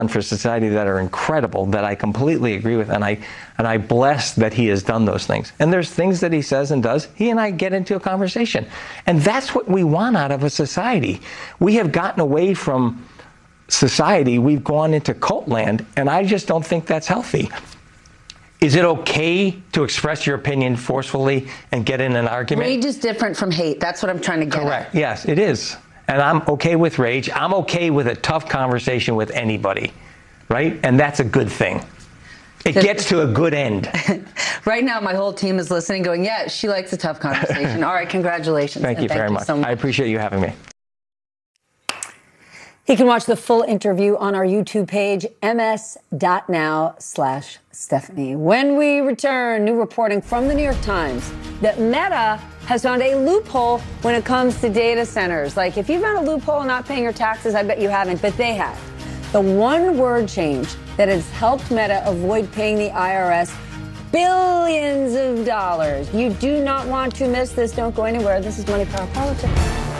for society that are incredible, that I completely agree with, and I bless that he has done those things. And there's things that he says and does, he and I get into a conversation. And that's what we want out of a society. We have gotten away from society, we've gone into cult land, and I just don't think that's healthy. Is it okay to express your opinion forcefully and get in an argument? Rage is different from hate. That's what I'm trying to get Correct. at. Yes, it is. And I'm okay with rage. I'm okay with a tough conversation with anybody, right? And that's a good thing. It gets to a good end. Right now, my whole team is listening, going, yeah, she likes a tough conversation. All right, congratulations. Thank you very much. So much. I appreciate you having me. You can watch the full interview on our YouTube page, ms.now/Stephanie. When we return, new reporting from the New York Times that Meta has found a loophole when it comes to data centers. Like, if you found a loophole in not paying your taxes, I bet you haven't, but they have. The one word change that has helped Meta avoid paying the IRS billions of dollars. You do not want to miss this. Don't go anywhere. This is Money, Power, Politics.